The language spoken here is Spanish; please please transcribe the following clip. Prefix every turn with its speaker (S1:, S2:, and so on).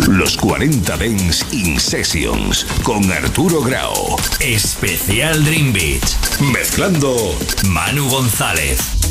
S1: Los 40 Dance in Sessions con Arturo Grau.
S2: Especial Dream Beach.
S1: Mezclando
S2: Manu González.